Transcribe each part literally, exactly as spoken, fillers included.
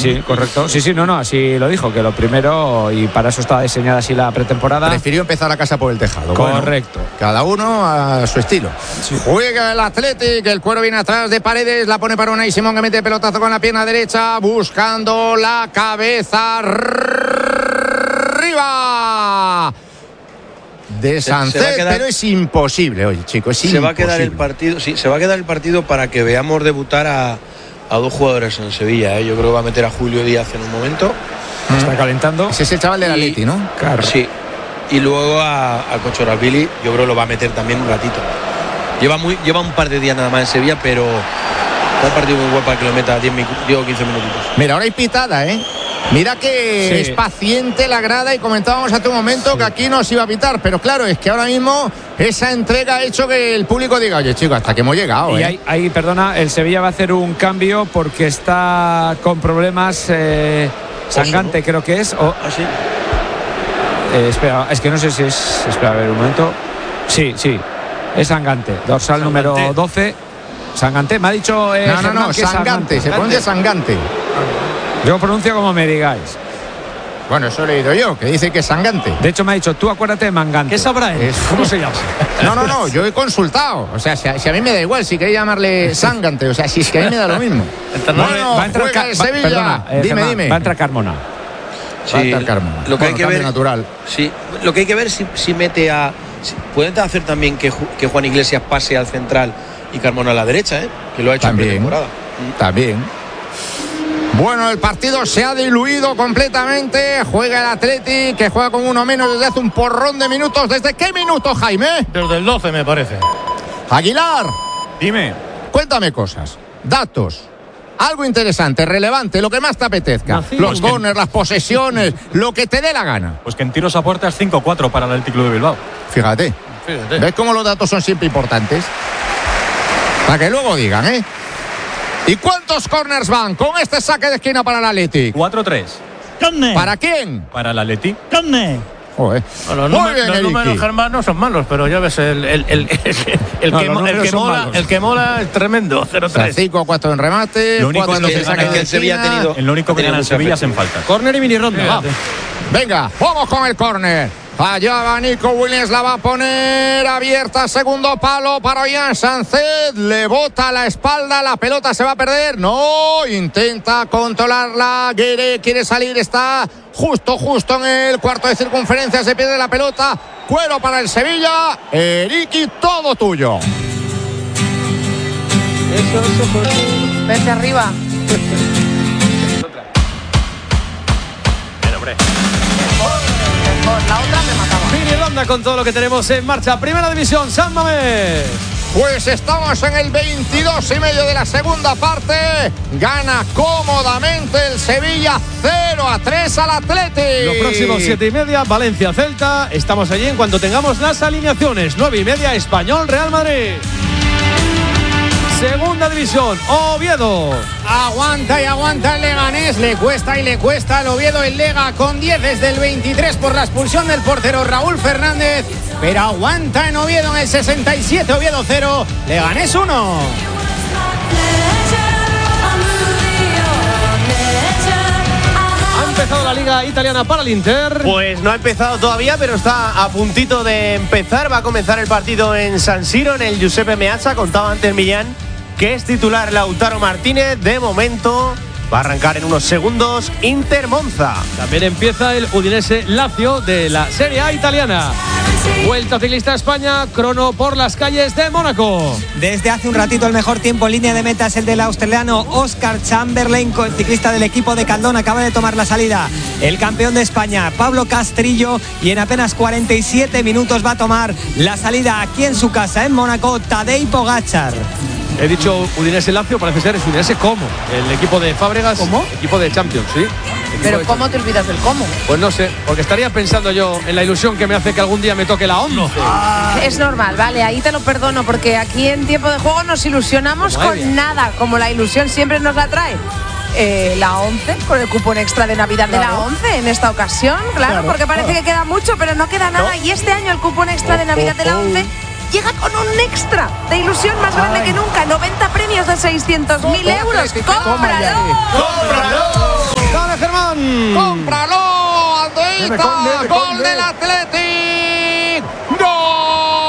sí, correcto. Sí, sí, no, no, así lo dijo, que lo primero, y para eso estaba diseñada así la pretemporada. Prefirió empezar la casa por el tejado. Correcto. Bueno, cada uno a su estilo. Sí. Juega el Athletic, el cuero viene atrás de Paredes, la pone para Unai Simón, que mete pelotazo con la pierna derecha, buscando la cabeza arriba de Sánchez, quedar, pero es imposible, oye, chicos, es se imposible. va a quedar el partido, sí, se va a quedar el partido para que veamos debutar a, a dos jugadores en Sevilla, ¿eh? Yo creo que va a meter a Julio Díaz en un momento. Mm. Está calentando. Ese es el chaval del Atleti, ¿no? Claro. Sí. Y luego a, a Cochorabili, yo creo que lo va a meter también un ratito. Lleva muy, lleva un par de días nada más en Sevilla, pero está el partido muy guapo para que lo meta diez o quince minutitos. Mira, ahora hay pitada, ¿eh? Mira que sí. Es paciente la grada, y comentábamos hace un momento sí. que aquí no se iba a pitar, pero claro, es que ahora mismo esa entrega ha hecho que el público diga, oye, chicos, hasta que hemos llegado. Y ¿eh? ahí, ahí, perdona, el Sevilla va a hacer un cambio porque está con problemas eh, Sangante, creo que es. O, ¿Ah, sí? eh, espera, es que no sé si es. Espera, a ver un momento. Sí, sí, es Sangante, dorsal Sangante. Número doce. Sangante, me ha dicho. Eh, no, no, no, Sangante, Sangante, se pone Sangante. Yo pronuncio como me digáis. Bueno, eso he leído yo, que dice que es Sangante. De hecho, me ha dicho, tú acuérdate de Mangante. ¿Qué sabrá él? Es... ¿Cómo se llama? No, no, no, yo he consultado. O sea, si a, si a mí me da igual, si queréis llamarle Sangante, o sea, si es que a mí me da lo mismo. Bueno, va a entrar Ca- Sevilla. Perdona, eh, dime, Germán, dime. Va a entrar Carmona. Sí, va a entrar Carmona. Lo que bueno, hay que ver, natural. Sí, lo que hay que ver si, si mete a. Si, pueden hacer también que, que Juan Iglesias pase al central y Carmona a la derecha, ¿eh? Que lo ha hecho también, en pretemporada. También. Bueno, el partido se ha diluido completamente. Juega el Athletic, que juega con uno menos desde hace un porrón de minutos. ¿Desde qué minuto, Jaime? Desde el doce, me parece. Aguilar. Dime. Cuéntame cosas, datos, algo interesante, relevante, lo que más te apetezca. Nací, los pues corners, que... las posesiones, lo que te dé la gana. Pues que en tiros a puerta es cinco cuatro para el Atlético de Bilbao. Fíjate. Fíjate. ¿Ves cómo los datos son siempre importantes? Para que luego digan, ¿eh? ¿Y cuántos corners van con este saque de esquina para el Athletic? cuatro tres. ¿Para quién? Para el Athletic. Joder. Bueno, los, bien, los números, Germán, no son malos, pero ya ves, el, el, el, el, el, no, que, el, que, mola, el que mola es tremendo. cero tres. cinco cuatro en remate. Lo único cuando que, se saque de el Sevilla ha tenido. El único que gana el Sevilla es en falta. Córner y mini ronda. Va. Venga, vamos con el córner. Allá va Nico Williams, la va a poner abierta, segundo palo para Ollán Sánchez, le bota la espalda, la pelota se va a perder, no, intenta controlarla, Guerre quiere salir, está justo, justo en el cuarto de circunferencia, se pierde la pelota, cuero para el Sevilla, Eriki, todo tuyo. Eso, eso, pues. Vete arriba. Pero, hombre. La otra me mataba. Mini ronda con todo lo que tenemos en marcha. Primera división, San Mamés. Pues estamos en el veintidós y medio de la segunda parte. Gana cómodamente el Sevilla cero a tres al Athletic. Los próximos siete y media, Valencia Celta. Estamos allí en cuanto tengamos las alineaciones. nueve y media, Español Real Madrid. Segunda división, Oviedo. Aguanta y aguanta el Leganés, le cuesta y le cuesta al Oviedo. El Lega con diez desde el veintitrés por la expulsión del portero Raúl Fernández, pero aguanta en Oviedo en el sesenta y siete, Oviedo cero, Leganés uno. Ha empezado la liga italiana para el Inter. Pues no ha empezado todavía, pero está a puntito de empezar. Va a comenzar el partido en San Siro, en el Giuseppe Meazza. Contaba antes Millán que es titular Lautaro Martínez. De momento va a arrancar en unos segundos Inter Monza. También empieza el Udinese Lazio de la Serie A italiana. Vuelta ciclista a España, crono por las calles de Mónaco. Desde hace un ratito el mejor tiempo en línea de meta es el del australiano Oscar Chamberlain, ciclista del equipo de Caldón, acaba de tomar la salida el campeón de España Pablo Castrillo, y en apenas cuarenta y siete minutos va a tomar la salida aquí en su casa en Mónaco Tadej Pogačar. He dicho Udinese Lazio, parece ser es Udinese como el equipo de Fábregas. ¿Cómo? Equipo de Champions, sí. Pero ¿cómo te olvidas del cómo? Pues no sé, porque estaría pensando yo en la ilusión que me hace que algún día me toque la once. Ah. Es normal, vale, ahí te lo perdono, porque aquí en tiempo de juego nos ilusionamos con bien. nada, como la ilusión siempre nos la trae. Eh, la once, con el cupón extra de Navidad claro. de la once en esta ocasión, claro, claro porque parece claro. que queda mucho, pero no queda nada. ¿No? Y este año el cupón extra de Navidad de la once llega con un extra de ilusión más grande Ay. que nunca. noventa premios de seiscientos mil euros. ¡Cómpralo! ¡Cómpralo! está. Conde, Gol Conde. del Athletic. ¡Gol!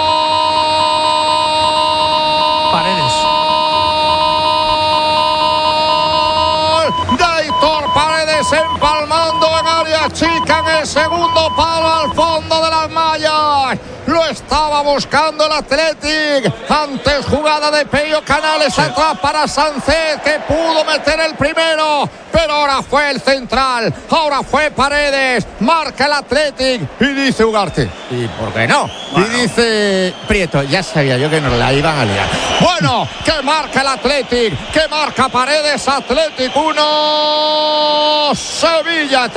Paredes. De Aitor Paredes empalmando en área chica en el segundo palo al fondo de las mallas. Lo estaba buscando el Athletic. Antes jugada de Pello Canales, sí. Atrás para Sánchez, que pudo meter el primero. Pero ahora fue el central. Ahora fue Paredes. Marca el Athletic. Y dice Ugarte, ¿y por qué no? Bueno. Y dice Prieto, ya sabía yo que nos la iban a liar. Bueno, que marca el Athletic. Que marca Paredes. Athletic uno, Sevilla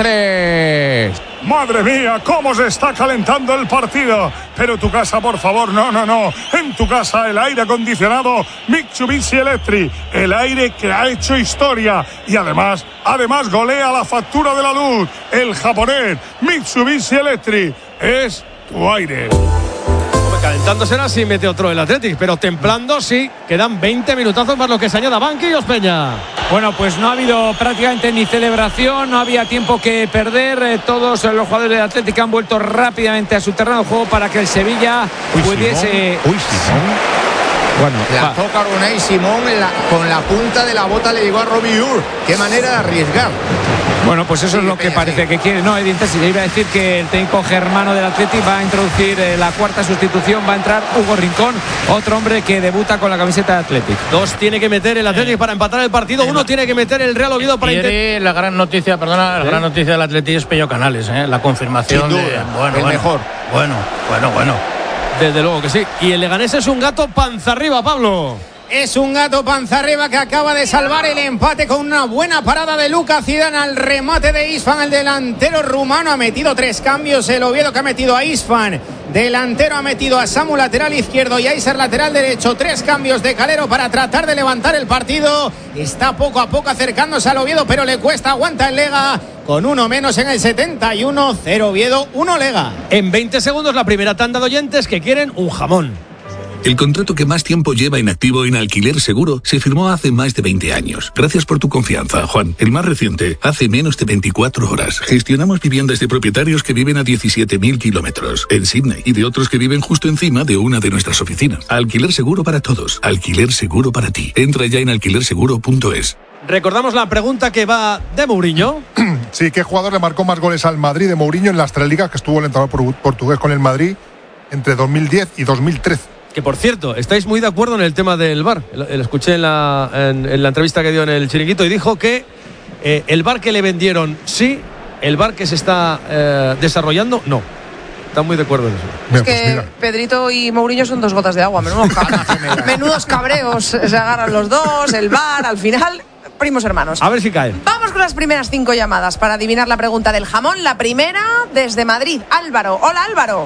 tres. Madre mía, cómo se está calentando el partido. Pero tu casa, por favor, no, no, no. En tu casa el aire acondicionado Mitsubishi Electric. El aire que ha hecho historia. Y además, además golea la factura de la luz. El japonés Mitsubishi Electric es tu aire. Calentando será si mete otro el Athletic, pero templando sí. Quedan veinte minutazos más lo que se añada Banquillos, Peña. Bueno, pues no ha habido prácticamente ni celebración, no había tiempo que perder. Eh, todos los jugadores del Athletic han vuelto rápidamente a su terreno de juego para que el Sevilla Uy, pudiese... Simón. Uy, Simón. Bueno, lanzó Carbonell Simón en la, con la punta de la bota le llegó a Robbie Ur. Qué manera de arriesgar. Bueno, pues eso sí, es lo Peña, que parece sí. que quiere. No, Edith, sí, iba a decir que el técnico germano del Athletic va a introducir eh, la cuarta sustitución. Va a entrar Hugo Rincón, otro hombre que debuta con la camiseta de Athletic. Dos tiene que meter el Athletic para empatar el partido. Uno tiene que meter el Real Oviedo para intentar. La gran noticia, perdona, la ¿Eh? gran noticia del Athletic es Pello Canales, ¿eh? La confirmación Sin duda, de bueno, el bueno, mejor. Bueno, bueno, bueno. Desde luego que sí. Y el Leganés es un gato panza arriba, Pablo. Es un gato panza arriba que acaba de salvar el empate con una buena parada de Lucas Zidane al remate de Isfan. El delantero rumano ha metido tres cambios. El Oviedo que ha metido a Isfan. Delantero ha metido a Samu lateral izquierdo y a Iser lateral derecho. Tres cambios de Calero para tratar de levantar el partido. Está poco a poco acercándose al Oviedo, pero le cuesta. Aguanta el Lega con uno menos en el setenta y uno. Cero Oviedo, uno Lega. En veinte segundos la primera tanda de oyentes que quieren un jamón. El contrato que más tiempo lleva inactivo en Alquiler Seguro se firmó hace más de veinte años. Gracias por tu confianza, Juan. El más reciente, hace menos de veinticuatro horas. Gestionamos viviendas de propietarios que viven a diecisiete mil kilómetros en Sydney y de otros que viven justo encima de una de nuestras oficinas. Alquiler Seguro para todos. Alquiler Seguro para ti. Entra ya en alquiler seguro punto es. Recordamos la pregunta que va de Mourinho. Sí, ¿qué jugador le marcó más goles al Madrid de Mourinho en las tres ligas que estuvo el entrenador portugués con el Madrid entre dos mil diez y dos mil trece? Que por cierto, estáis muy de acuerdo en el tema del V A R. Lo escuché en la, en, en la entrevista que dio en el Chiringuito y dijo que eh, el V A R que le vendieron sí, el V A R que se está eh, desarrollando no. Están muy de acuerdo en eso. Es que pues Pedrito y Mourinho son dos gotas de agua. Menudos, menudos cabreos. Se agarran los dos, el V A R, al final, primos hermanos. A ver si caen. Vamos con las primeras cinco llamadas para adivinar la pregunta del jamón. La primera desde Madrid. Álvaro. Hola, Álvaro.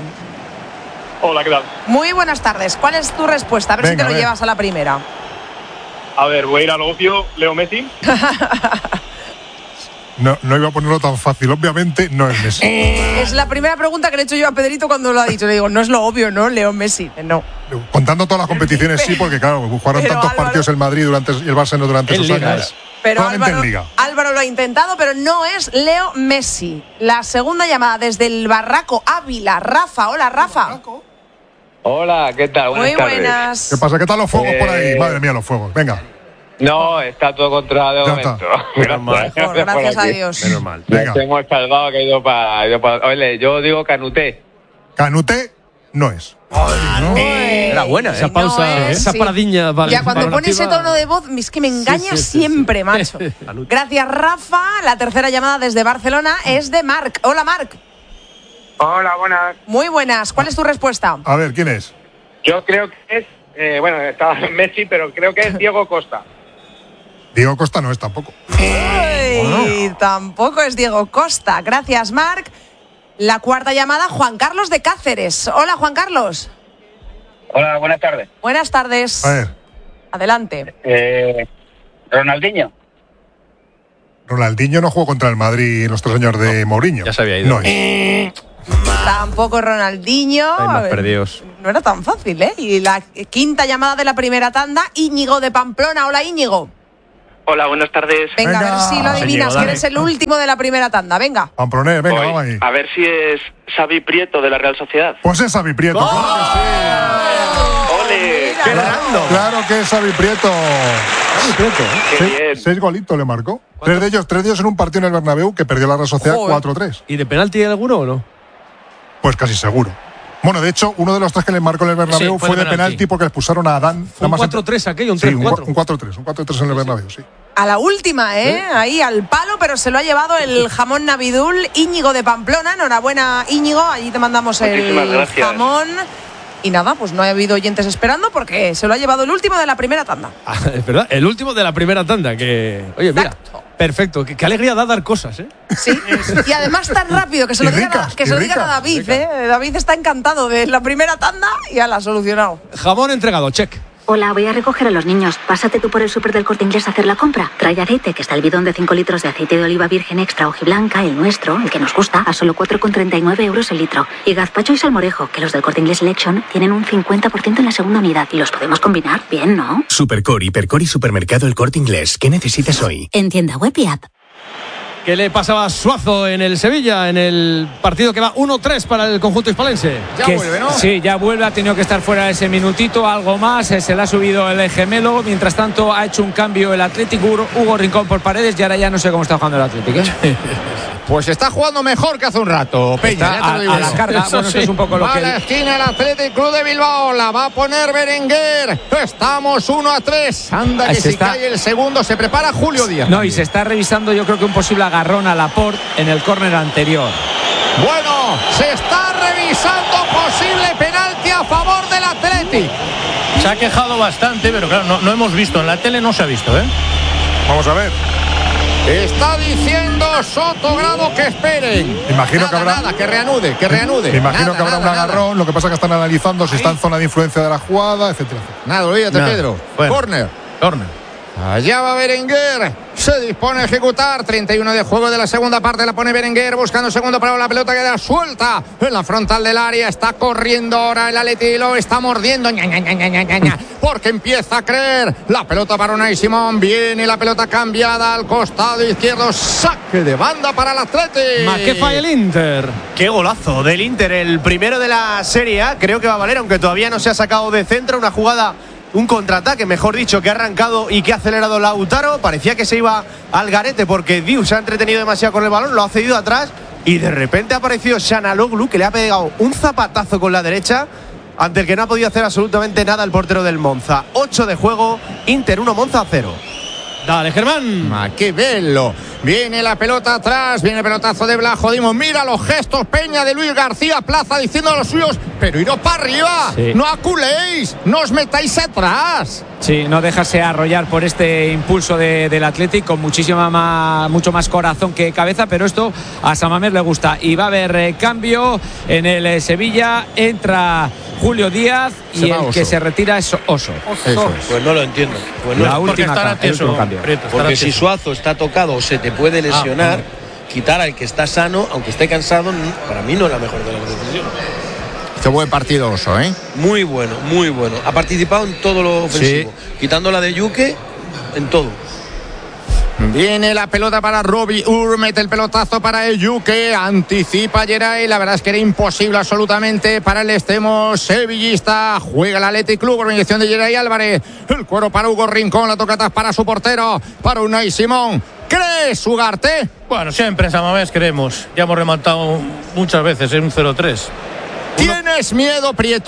Hola, ¿qué tal? Muy buenas tardes. ¿Cuál es tu respuesta? A ver Venga, si te lo llevas a la primera. A ver, voy a ir al obvio. Leo Messi. No, no iba a ponerlo tan fácil. Obviamente no es Messi. Es la primera pregunta que le he hecho yo a Pedrito cuando lo ha dicho. Le digo, no es lo obvio, ¿no? Leo Messi. No. Contando todas las competiciones, sí, porque claro, jugaron pero tantos Álvaro, partidos el Madrid durante y el Barça durante esos años. Pero Álvaro, Álvaro lo ha intentado, pero no es Leo Messi. La segunda llamada desde el Barraco Ávila. Rafa, hola Rafa. Hola, ¿qué tal? Buenas Muy tardes. buenas. ¿Qué pasa? ¿Qué tal los fuegos eh... por ahí? Madre mía, los fuegos. Venga. No, está todo controlado de momento. Menos mal. Mejor, gracias a Dios. Menos mal. Venga. Nos hemos salvado que ha ido para, ido para... Oye, yo digo Canuté. Canuté no es. Ay, no. Era buena, esa pausa, no es, esa sí. paradiña. Vale, ya cuando pone ese tono de voz, es que me engaña sí, sí, sí, siempre, sí. macho. Gracias, Rafa. La tercera llamada desde Barcelona es de Marc. Hola, Marc. Hola, buenas. Muy buenas. ¿Cuál es tu respuesta? A ver, ¿quién es? Yo creo que es, eh, bueno, estaba Messi, pero creo que es Diego Costa. Diego Costa no es tampoco. Uy, oh. Tampoco es Diego Costa. Gracias, Marc. La cuarta llamada, Juan Carlos de Cáceres. Hola, Juan Carlos. Hola, buenas tardes. Buenas tardes. A ver. Adelante. Eh, Ronaldinho. Ronaldinho no jugó contra el Madrid en los tres años de no, Mourinho. Ya se había ido. No es. Tampoco Ronaldinho. Hay más perdidos. No era tan fácil, ¿eh? Y la quinta llamada de la primera tanda, Íñigo de Pamplona. Hola, Íñigo. Hola, buenas tardes. Venga, Venga. a ver si lo adivinas, Señor, que eres el último de la primera tanda. Venga. Pamplonés, venga, Voy. vamos ahí. A ver si es Xavi Prieto de la Real Sociedad. Pues es Xavi Prieto. ¡Oh! Claro ¡Ole! que sí. Claro, claro que es Xavi Prieto. Xavi Prieto, ¿eh? ¡Qué seis, bien! seis golitos le marcó. Tres de ellos, tres de ellos en un partido en el Bernabéu que perdió la Real Sociedad Joder. cuatro tres. ¿Y de penalti hay alguno o no? Pues casi seguro. Bueno, de hecho, uno de los tres que le marcó en el Bernabéu Sí, fue, fue de de penalti, penalti porque les pusieron a Adán. Fue un cuatro tres aquello, un Sí, tres cuatro. un cuatro tres, un cuatro tres en el Bernabéu, sí. A la última, ¿eh? Ahí al palo, pero se lo ha llevado el jamón Navidul Íñigo de Pamplona. Enhorabuena, Íñigo. Allí te mandamos Muchísimas el gracias. jamón. Y nada, pues no ha habido oyentes esperando porque se lo ha llevado el último de la primera tanda. Ah, es verdad, el último de la primera tanda. Que, oye, mira, perfecto. Qué, qué alegría da dar cosas, ¿eh? Sí. Y además tan rápido que se Y lo digan ricas, a, que y se lo digan a ricas, David, ¿eh? David está encantado de la primera tanda y ya la ha solucionado. Jamón entregado, check. Hola, voy a recoger a los niños. Pásate tú por el súper del Corte Inglés a hacer la compra. Trae aceite, que está el bidón de cinco litros de aceite de oliva virgen extra hojiblanca, el nuestro, el que nos gusta, a solo cuatro con treinta y nueve euros el litro. Y gazpacho y salmorejo, que los del Corte Inglés Selection tienen un cincuenta por ciento en la segunda unidad. Y los podemos combinar bien, ¿no? Supercore, Hipercore y Supermercado El Corte Inglés. ¿Qué necesitas hoy? En tienda web y app. ¿Qué le pasaba a Suazo en el Sevilla, en el partido que va uno tres para el conjunto hispalense? Que- Sí, ya vuelve, ha tenido que estar fuera ese minutito, algo más, eh, se le ha subido el gemelo. Mientras tanto, ha hecho un cambio el Atlético, Hugo- Hugo Rincón por Paredes y ahora ya no sé cómo está jugando el Atlético. ¿eh? Pues está jugando mejor que hace un rato, Peña. Está ya te a- lo digo a la yo. carga. Eso Bueno, eso sí. es un poco lo Va que a la el- esquina el Athletic Club de Bilbao, la va a poner Berenguer. Estamos uno a tres. Anda que Se si está- cae el segundo, se prepara Julio Díaz. No, y se está revisando yo creo que un posible agarrón a Laporte en el córner anterior. Bueno, se está revisando posible penalti a favor del Athletic. Se ha quejado bastante, pero claro, no, no hemos visto. En la tele no se ha visto, ¿eh? Vamos a ver. Está diciendo Soto Grado que esperen. Imagino nada, que habrá. nada, que reanude, que reanude. Me imagino Nada, que habrá nada, un nada. agarrón, lo que pasa es que están analizando si está en zona de influencia de la jugada, etcétera. etcétera. Nada, olvídate, Nada. Pedro. Bueno. Corner. Corner. Allá va Berenguer, se dispone a ejecutar, treinta y uno de juego de la segunda parte, la pone Berenguer, buscando segundo para la pelota, queda suelta en la frontal del área, está corriendo ahora el Atleti, lo está mordiendo, ña, ña, ña, ña, ña, ña, ña, porque empieza a creer, la pelota para Unai Simón, viene la pelota cambiada al costado izquierdo, saque de banda para el Atleti. ¿Ma qué falla el Inter? Qué golazo del Inter, el primero de la Serie A, creo que va a valer, aunque todavía no se ha sacado de centro, una jugada, un contraataque, mejor dicho, que ha arrancado y que ha acelerado Lautaro, parecía que se iba al garete porque Diu se ha entretenido demasiado con el balón, lo ha cedido atrás y de repente ha aparecido Şanaloglu, que le ha pegado un zapatazo con la derecha, ante el que no ha podido hacer absolutamente nada el portero del Monza. ocho de juego, Inter uno, Monza cero. Dale, Germán. Ma, qué bello. Viene la pelota atrás, viene el pelotazo de Blajo Dimos. Mira los gestos, Peña, de Luis García Plaza diciendo a los suyos, pero iros para arriba, Sí. no aculéis, no os metáis atrás. Sí, no dejarse arrollar por este impulso de- del Athletic con muchísima más, mucho más corazón que cabeza, pero esto a Samamés le gusta. Y va a haber eh, cambio en el eh, Sevilla, entra Julio Díaz y Se va el Oso. que se retira es Oso. Eso es. Pues no lo entiendo. Pues no La porque última estará ca- el tieso, último cambio. Prieto, estará Porque si tieso. Suazo está tocado o se te puede lesionar, quitar al que está sano, aunque esté cansado, n- para mí no es la mejor de las decisiones. Qué buen partido Oso, ¿eh? Muy bueno, muy bueno. Ha participado en todo lo ofensivo. Quitando la de Yuque, en todo. Viene la pelota para Robbie Ur, mete el pelotazo para el Yuque, anticipa a Geray, la verdad es que era imposible absolutamente para el extremo sevillista, juega el Athletic Club, organización de Geray Álvarez, el cuero para Hugo Rincón, la toca atrás para su portero, para Unai Simón. ¿Crees, Ugarte? Bueno, siempre en Samamés creemos. Ya hemos remontado muchas veces en un cero tres. ¿Tienes miedo, Prieto?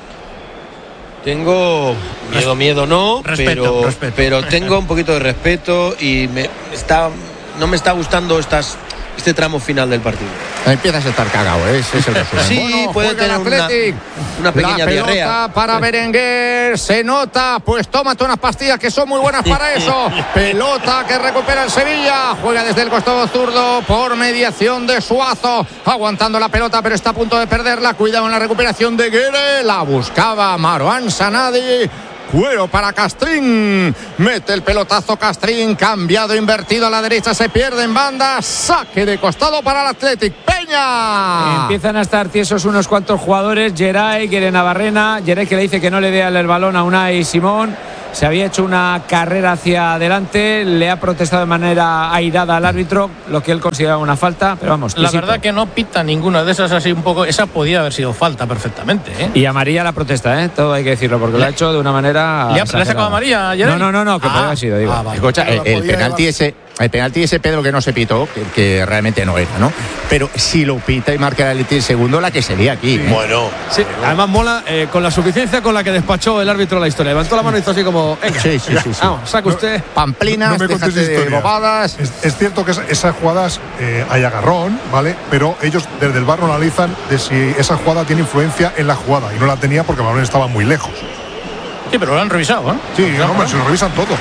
Tengo miedo, miedo no, Respeto, pero, respeto. pero tengo un poquito de respeto y me está, no me está gustando estas, este tramo final del partido. Empiezas a estar cagado, ¿eh? Ese es el resumen. Sí, Bueno, puede juega el tener una- Athletic. una pequeña la pelota diarrea. para Berenguer, se nota, pues tómate unas pastillas que son muy buenas para eso. Pelota que recupera el Sevilla, juega desde el costado zurdo por mediación de Suazo, aguantando la pelota pero está a punto de perderla, cuidado en la recuperación de Guerre, la buscaba Marouane Sanadi. Cuero para Castrín, mete el pelotazo Castrín, cambiado, invertido a la derecha, se pierde en banda, saque de costado para el Athletic. Peña. Empiezan a estar tiesos unos cuantos jugadores, Geray, Guere Navarrena, Geray que le dice que no le dé el balón a Unai Simón se había hecho una carrera hacia adelante, le ha protestado de manera airada al árbitro, lo que él consideraba una falta, pero vamos. La verdad que no pita ninguna de esas así un poco, esa podía haber sido falta perfectamente, ¿eh? Y amarilla la protesta, ¿eh? Todo hay que decirlo, porque lo ha hecho de una manera. ¿Le ha, ¿le ha sacado amarilla ayer? No, no, no, no, que ah, podía haber sido, digo. Ah, vale. Escucha, el, el penalti ese, el penalti ese, Pedro, que no se pitó, que, que realmente no era, ¿no? Pero si lo pita y marca el Atleti el segundo, la que sería aquí. ¿eh? Bueno. Sí, además mola eh, con la suficiencia con la que despachó el árbitro la historia. Levantó la mano y hizo así como. Sí, sí, sí. sí. Vamos, saca usted. Pamplinas, no me déjate contéis de historia. bobadas. Es, es cierto que esa- esas jugadas eh, hay agarrón, ¿vale? Pero ellos desde el V A R no analizan de si esa jugada tiene influencia en la jugada. Y no la tenía porque el balón estaba muy lejos. Sí, pero lo han revisado, ¿eh? Sí, no, hombre, se lo revisan todo.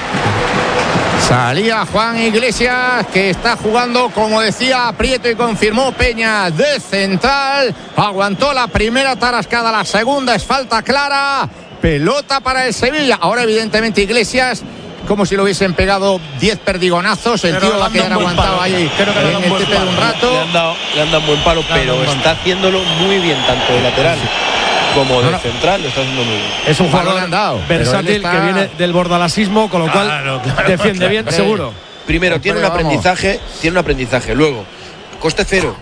Salía Juan Iglesias, que está jugando, como decía Prieto, y confirmó Peña, de central. Aguantó la primera tarascada, la segunda es falta clara. Pelota para el Sevilla. Ahora, evidentemente, Iglesias, como si lo hubiesen pegado diez perdigonazos. El Pero tío le va a han quedar dado un buen aguantado palo. ahí Creo que le han dado en un el buen tepe de un palo. rato. Le han dado, le han dado un buen palo, pero está haciéndolo muy bien, tanto de lateral como de No, no. central, lo está haciendo muy bien. Es un Balón jugador le han dado, pero él versátil está- que viene del bordalasismo, con lo cual Claro, claro, defiende claro. bien, Hombre. seguro. Primero, tiene un Hombre, vamos. aprendizaje, tiene un aprendizaje. Luego, coste cero.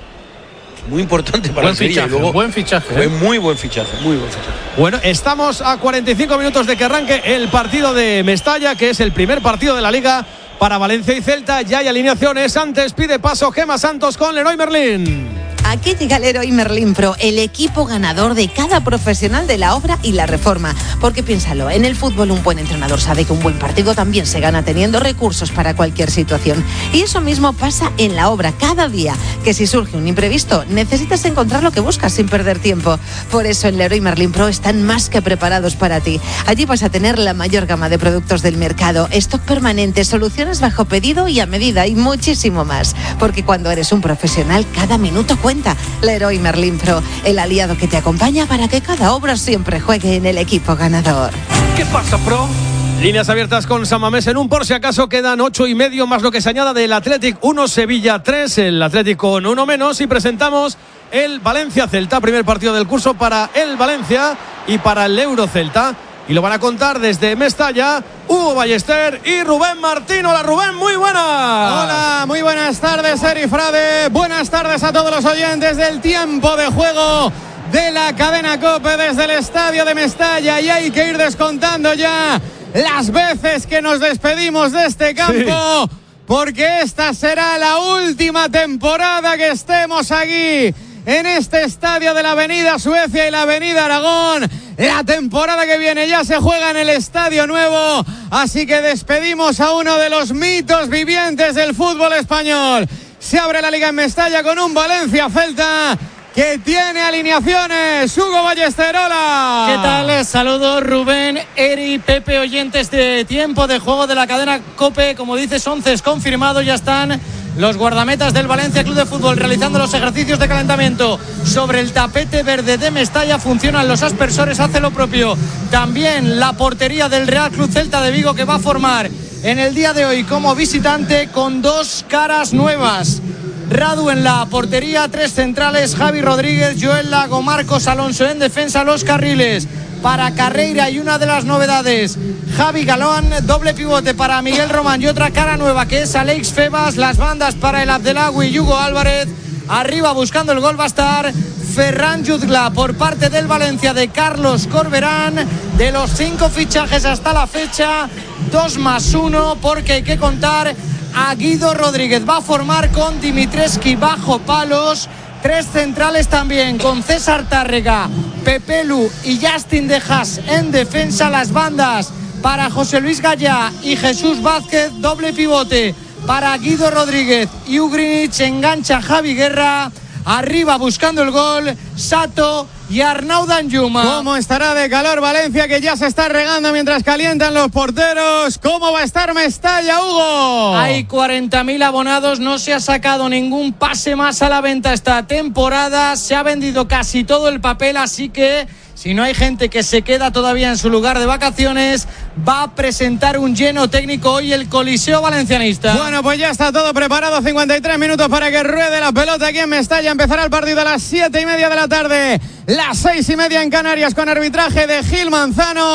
Muy importante para Buen el Sevilla. fichaje, Y luego, buen fichaje, Fue ¿eh? muy buen fichaje, muy buen fichaje. Bueno, estamos a cuarenta y cinco minutos de que arranque el partido de Mestalla, que es el primer partido de la Liga para Valencia y Celta. Ya hay alineaciones. Antes pide paso Gemma Santos con Leroy Merlin. Aquí llega el Leroy Merlin Pro, el equipo ganador de cada profesional de la obra y la reforma. Porque piénsalo, en el fútbol un buen entrenador sabe que un buen partido también se gana teniendo recursos para cualquier situación. Y eso mismo pasa en la obra cada día, que si surge un imprevisto, necesitas encontrar lo que buscas sin perder tiempo. Por eso en Leroy Merlin Pro están más que preparados para ti. Allí vas a tener la mayor gama de productos del mercado, stock permanente, soluciones bajo pedido y a medida y muchísimo más. Porque cuando eres un profesional, cada minuto cuenta. Leroy Merlin Pro, el aliado que te acompaña para que cada obra siempre juegue en el equipo ganador. ¿Qué pasa, Pro? Líneas abiertas con San Mamés en un, por si acaso quedan ocho y medio más lo que se añada del Athletic uno, Sevilla tres, el Athletic con uno menos, y presentamos el Valencia Celta, primer partido del curso para el Valencia y para el Euro Celta. Y lo van a contar desde Mestalla, Hugo Ballester y Rubén Martín. Hola, Rubén, muy buenas. Hola, muy buenas tardes, Eri Frade. Buenas tardes a todos los oyentes del tiempo de juego de la cadena COPE desde el estadio de Mestalla. Y hay que ir descontando ya las veces que nos despedimos de este campo, sí, porque esta será la última temporada que estemos aquí en este estadio de la Avenida Suecia y la Avenida Aragón. La temporada que viene ya se juega en el Estadio Nuevo, así que despedimos a uno de los mitos vivientes del fútbol español. Se abre la Liga en Mestalla con un Valencia-Celta que tiene alineaciones. Hugo Ballester, hola. ¿Qué tal? Saludos, Rubén, Eri, Pepe, oyentes de tiempo de juego de la cadena COPE. Como dices, once es confirmado, ya están los guardametas del Valencia Club de Fútbol realizando los ejercicios de calentamiento sobre el tapete verde de Mestalla. Funcionan los aspersores, hace lo propio también la portería del Real Club Celta de Vigo, que va a formar en el día de hoy como visitante con dos caras nuevas. Radu en la portería, tres centrales, Javi Rodríguez, Joel Lago, Marcos Alonso en defensa, los carriles para Carreira y una de las novedades, Javi Galán, doble pivote para Miguel Román y otra cara nueva que es Alex Febas, las bandas para el Abdelawi y Hugo Álvarez, arriba buscando el gol va a estar Ferran Jutgla por parte del Valencia de Carlos Corberán. De los cinco fichajes hasta la fecha, dos más uno, porque hay que contar a Guido Rodríguez, va a formar con Dimitreski bajo palos. Tres centrales también con César Tárrega, Pepe Lu y Justin De Haas en defensa. Las bandas para José Luis Gallá y Jesús Vázquez, doble pivote para Guido Rodríguez y Ugrinic, engancha Javi Guerra. Arriba buscando el gol, Sato y Arnau Danjuma. ¿Cómo estará de calor Valencia, que ya se está regando mientras calientan los porteros? ¿Cómo va a estar Mestalla, Hugo? Hay cuarenta mil abonados, no se ha sacado ningún pase más a la venta esta temporada, se ha vendido casi todo el papel, así que si no hay gente que se queda todavía en su lugar de vacaciones, va a presentar un lleno técnico hoy el Coliseo Valencianista. Bueno, pues ya está todo preparado, cincuenta y tres minutos para que ruede la pelota aquí en Mestalla. Empezará el partido a las siete y media de la tarde, las seis y media en Canarias, con arbitraje de Gil Manzano.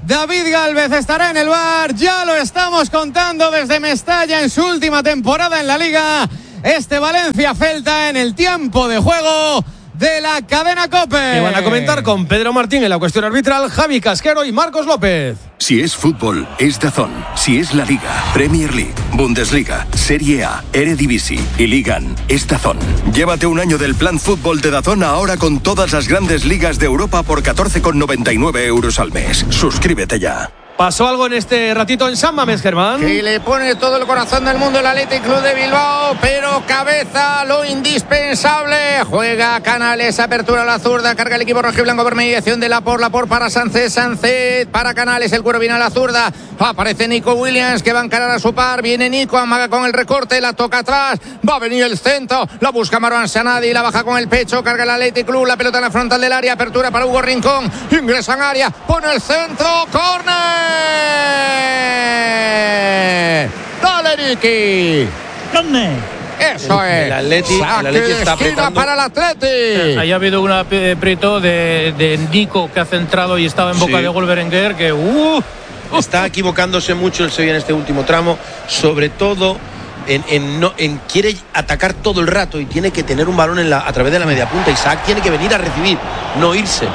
David Gálvez estará en el V A R, ya lo estamos contando desde Mestalla en su última temporada en la Liga. Este Valencia-Celta en el tiempo de juego de la cadena COPE. Que van a comentar con Pedro Martín en la cuestión arbitral, Javi Casquero y Marcos López. Si es fútbol, es DAZN. Si es la Liga, Premier League, Bundesliga, Serie A, Eredivisie y Ligan, es DAZN. Llévate un año del plan fútbol de DAZN ahora con todas las grandes ligas de Europa por catorce con noventa y nueve euros al mes. Suscríbete ya. ¿Pasó algo en este ratito en San Mamés, Germán? Que le pone todo el corazón del mundo el Athletic Club de Bilbao, pero cabeza lo indispensable. Juega Canales, apertura a la zurda, carga el equipo rojiblanco por mediación de Laporte, Laporte para Sánchez, Sánchez para Canales, el cuero viene a la zurda. Aparece Nico Williams que va a encarar a su par, viene Nico, amaga con el recorte, la toca atrás, va a venir el centro, la busca Marwan Sanadi, la baja con el pecho, carga el Athletic Club, la pelota en la frontal del área, apertura para Hugo Rincón, ingresa en área, pone el centro, córner. Dale, Ricky. Eso es. El Atleti, Saque el Atleti de está esquina apretando. para el Atleti. Ahí ha habido un aprieto de, de Nico que ha centrado y estaba en boca Sí. de gol Berenguer que uh, Está equivocándose mucho el Sevilla en este último tramo, sobre todo en, en, no, en quiere atacar todo el rato y tiene que tener un balón en la, a través de la media punta. Isaac tiene que venir a recibir, no irse.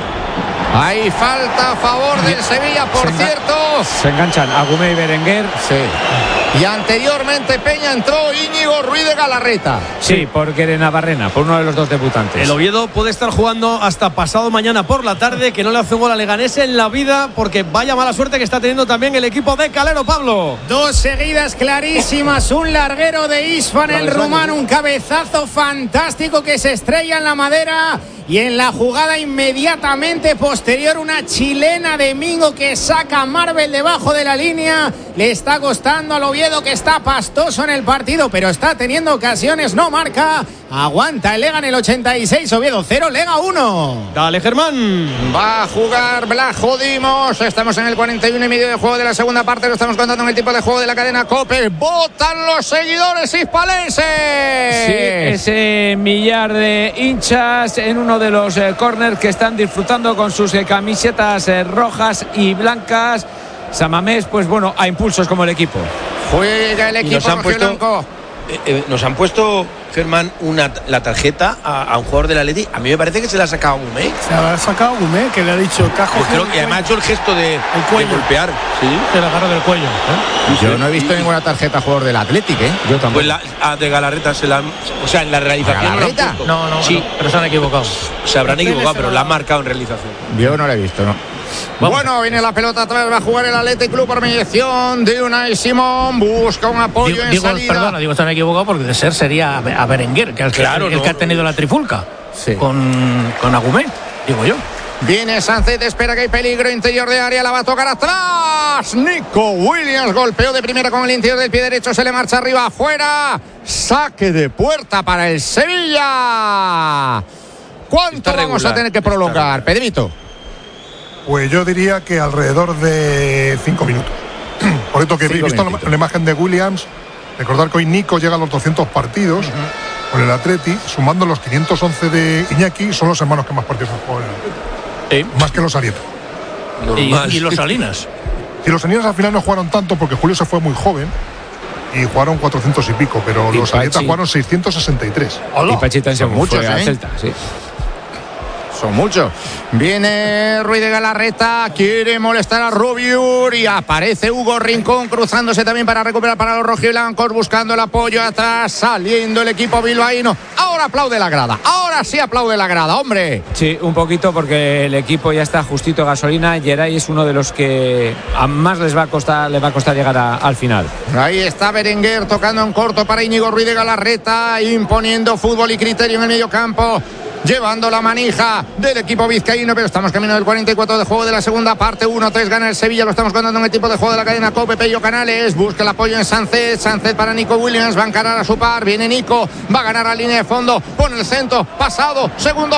Hay falta a favor del Sevilla, por Se engan- cierto. Se enganchan Agumé y Berenguer. Sí. Y anteriormente Peña entró Íñigo Ruiz de Galarreta. Sí, por Guere Navarrena, por uno de los dos debutantes. El Oviedo puede estar jugando hasta pasado mañana por la tarde, que no le hace un gol a Leganés en la vida, porque vaya mala suerte que está teniendo también el equipo de Calero, Pablo. Dos seguidas clarísimas, un larguero de Isfan, el rumano, un cabezazo fantástico que se estrella en la madera. Y en la jugada inmediatamente posterior, una chilena de Mingo que saca a Marvel debajo de la línea. Le está costando al Oviedo, que está pastoso en el partido, pero está teniendo ocasiones, no marca. Aguanta el Lega en el ochenta y seis, Oviedo cero, Lega uno. Dale, Germán. Va a jugar Blajo Dimos. Estamos en el cuarenta y uno y medio de juego de la segunda parte. Lo estamos contando en el tipo de juego de la cadena COPE. ¡Votan los seguidores hispalenses! Sí, ese millar de hinchas en uno de los eh, corners que están disfrutando con sus eh, camisetas eh, rojas y blancas. San Mamés, pues bueno, a impulsos como el equipo. Juega el Y equipo nos han puesto, rojiblanco. eh, eh, nos han puesto, Germán, una, la tarjeta a, a un jugador del Atleti. A mí me parece que se la ha sacado a Gumé. Se ha sacado Gumé, que le ha dicho cajo. Yo creo que además ha hecho el gesto de, de golpear. Sí. se le agarra del cuello. ¿eh? Yo no he visto ninguna tarjeta a jugador del Athletic, ¿eh? Yo tampoco. Pues la a de Galarreta se la han, o sea, en la realización no la han ¿Galarreta? puesto. No, no, sí, no, pero se han equivocado. se habrán equivocado, pero la han marcado en realización. Yo no la he visto, no. Bueno, viene la pelota atrás, va a jugar el Athletic Club por mediación de Unai Simón, busca un apoyo Digo, en digo, salida. perdona, digo, se han equivocado porque de ser sería a a Berenguer, que es el, Claro, el, el no, que ha no, tenido no. la trifulca Sí. con, con Agumé, digo yo. Viene Sánchez, espera que hay peligro interior de área, la va a tocar atrás. Nico Williams golpeó de primera con el interior del pie derecho, se le marcha arriba, afuera. Saque de puerta para el Sevilla. ¿Cuánto Está vamos regular, a tener que está prolongar, Pedrito? Pues yo diría que alrededor de cinco minutos. Por esto que he Cinco visto la, minutitos. la imagen de Williams, recordar que hoy Nico llega a los doscientos partidos con el Atleti, sumando los quinientos once de Iñaki, son los hermanos que más partidos han jugado en el Atleti. Sí. Más que los Arieta. Y, y los Salinas. Y los Salinas al final no jugaron tanto porque Julio se fue muy joven y jugaron cuatrocientos y pico, pero Y los Arieta Pachi. jugaron seiscientos sesenta y tres. Y Pachita en Son segundo, muchos, fue a ¿eh? Celta, sí. Son muchos. Viene Ruiz de Galarreta, quiere molestar a Rubiur y aparece Hugo Rincón cruzándose también para recuperar para los rojiblancos, buscando el apoyo atrás, saliendo el equipo bilbaíno. Ahora aplaude la grada, ahora sí aplaude la grada, hombre. Sí, un poquito porque el equipo ya está justito de gasolina. Geray es uno de los que a más les va a costar, les va a costar llegar a- al final. Ahí está Berenguer tocando en corto para Íñigo Ruiz de Galarreta, imponiendo fútbol y criterio en el medio campo, llevando la manija del equipo vizcaíno, pero estamos camino del cuarenta y cuatro de juego de la segunda parte. uno tres gana el Sevilla, lo estamos contando en el tipo de juego de la cadena COPE. Pello Canales busca el apoyo en Sánchez, Sánchez para Nico Williams, va a encarar a su par, viene Nico, va a ganar a línea de fondo, pone el centro, pasado, segundo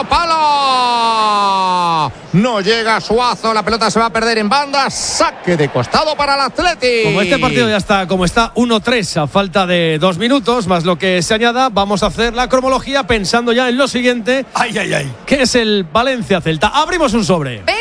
palo, no llega Suazo, la pelota se va a perder en banda, saque de costado para el Atleti. Como este partido ya está como está, uno tres a falta de dos minutos, más lo que se añada, vamos a hacer la cromología pensando ya en lo siguiente. Ay, ay, ay. Que es el Valencia-Celta. Abrimos un sobre. Venga, vamos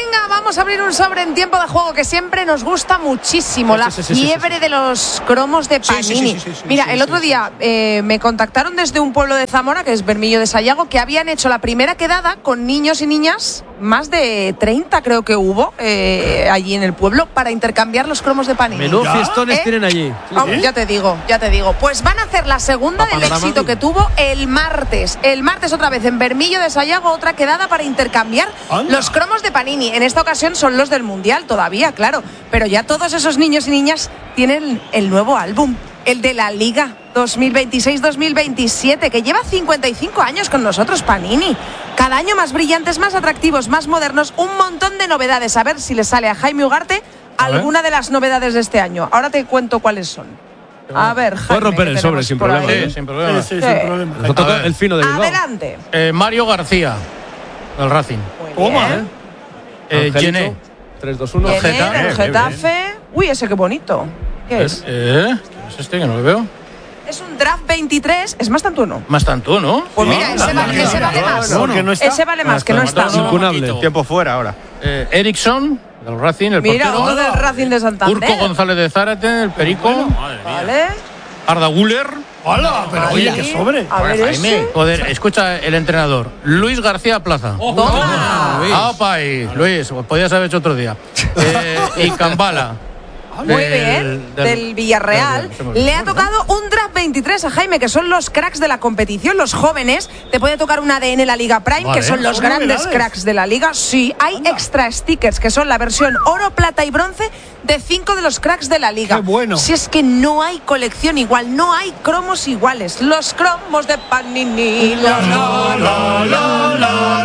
vamos a abrir un sobre en tiempo de juego que siempre nos gusta muchísimo, Sí, la sí, sí, sí, fiebre sí, sí. de los cromos de Sí, sí, Panini. sí, sí, sí, Mira, sí, el sí, otro sí. día eh, me contactaron desde un pueblo de Zamora, que es Bermillo de Sayago, que habían hecho la primera quedada con niños y niñas, más de treinta creo que hubo eh, allí en el pueblo, para intercambiar los cromos de Panini. Menudo ¿Ya? fiestones ¿Eh? tienen allí. Oh, ya te digo, ya te digo. Pues van a hacer la segunda Va del panorama. éxito que tuvo el martes. El martes otra vez en Bermillo de Sayago, otra quedada para intercambiar Anda. los cromos de Panini. En esta ocasión son los del Mundial todavía, claro. Pero ya todos esos niños y niñas tienen el nuevo álbum, el de la Liga dos mil veintiséis dos mil veintisiete, que lleva cincuenta y cinco años con nosotros, Panini. Cada año más brillantes, más atractivos, más modernos, un montón de novedades. A ver si le sale a Jaime Ugarte alguna de las novedades de este año. Ahora te cuento cuáles son. A ver, Jaime. Puedes romper ¿qué el sobre tenemos sin por problema. ahí? ¿eh? sin problema. Sí, sí, Sí. sin problema. Nos toca A ver. el fino de Bilbao. Adelante. Eh, Mario García, del Racing. Toma, bien. ¿eh? Eh, Angelito, Gené. tres, dos, uno. Jenner, Geta. el Eh, Getafe. Uy, ese qué bonito. ¿Qué es? Eh, ¿Es este que no lo veo? Es un draft veintitrés. Es más tanto uno. Más tanto, ¿no? Pues mira, ese vale, ese vale más. No, que no está. Ese vale más, que no está. Incunable. Tiempo fuera ahora. Eh, Ericsson, del Racing, el Mira, portero. otro del Racing de Santander. Urco González de Zárate, el Perico. Vale. Arda Güler. ¡Hala! Pero oye, qué sobre. A ver ese. Joder, escucha el entrenador. Luis García Plaza. Toma. Ah, pay. Luis, pues podías haber hecho otro día. Eh, y Cambala. Muy bien, del Villarreal. Le ha tocado un draft veintitrés a Jaime, que son los cracks de la competición, los jóvenes. Te puede tocar un A D N la Liga Prime, Vale. que son los Son grandes novedades. cracks de la Liga. Sí, hay extra stickers, que son la versión oro, plata y bronce de cinco de los cracks de la Liga. Qué bueno. Si es que no hay colección igual, no hay cromos iguales. Los cromos de Panini. La, la, la, la, la,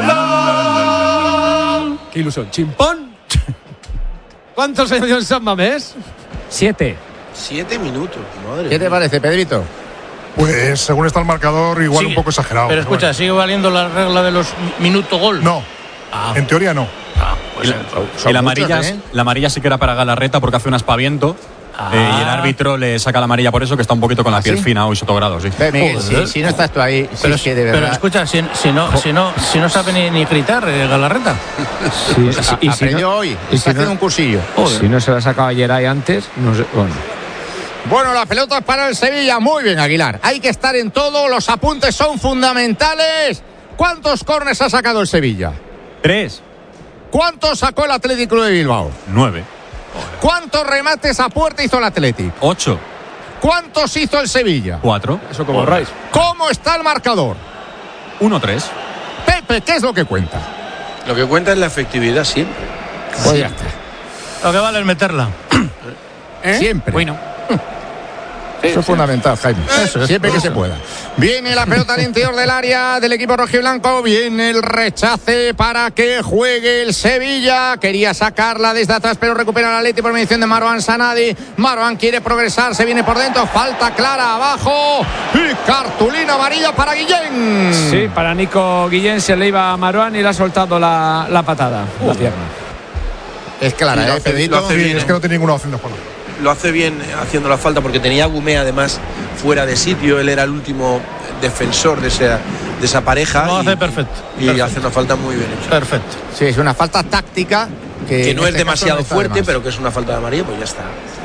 la. Qué ilusión. Chimpón. ¿Cuántos años en San Mamés? Siete. Siete minutos, madre. ¿Qué te mía. parece, Pedrito? Pues según está el marcador, igual Sigue. un poco exagerado. Pero escucha, bueno. ¿sigue valiendo la regla de los minuto gol? No, Ah, en teoría no. ah, pues, Son Y la amarilla, muchos, ¿eh? la amarilla sí que era para Galarreta porque hace un aspaviento. Ah. eh, y el árbitro le saca la amarilla por eso, que está un poquito con la ¿Ah, piel sí? fina hoy, sotogrado, sí. Ve, Miguel, Joder. si, si no estás tú ahí, si pero, es que de pero verdad. escucha, si, si no, si, no, si no sabe ni, ni gritar, eh, Galarreta. Sí, A- y si aprendió no, hoy, y está si haciendo no- un cursillo. si no se la sacaba ayer ahí antes, no sé. Bueno. Bueno, la pelota es para el Sevilla. Muy bien, Aguilar. Hay que estar en todo. Los apuntes son fundamentales. ¿Cuántos córners ha sacado el Sevilla? Tres, ¿Cuántos sacó el Atlético de Bilbao? nueve, ¿Cuántos remates a puerta hizo el Atlético? ocho, ¿Cuántos hizo el Sevilla? cuatro, Eso como Rice. ¿Cómo está el marcador? uno, tres. Pepe, ¿qué es lo que cuenta? Lo que cuenta es la efectividad siempre. Pues ya está. Lo que vale es meterla. Siempre. Bueno. Eso es fundamental, Jaime. Eso es, Siempre que eso. se pueda. Viene la pelota al interior del área del equipo rojiblanco. Viene el rechace para que juegue el Sevilla. Quería sacarla desde atrás, pero recupera la Leti por medición de Marwan Sanadi. Marwan quiere progresar, se viene por dentro. Falta clara abajo. Y cartulina amarilla para Guillén. Sí, para Nico Guillén se le iba a Maruán y le ha soltado la, la patada, la pierna. Es clara, Sí, lo ¿eh, hace- Pedrito? lo hace bien, Es ¿eh? que no tiene ninguna opción de juego. Lo hace bien haciendo la falta porque tenía a Gumé además fuera de sitio. Él era el último defensor de esa, de esa pareja. Lo y, hace perfecto. Y Perfecto. hace una falta muy bien hecha. Perfecto. Sí, es una falta táctica. Que, Que en no es este caso demasiado no está de fuerte, más. pero que es una falta de amarilla, pues ya está.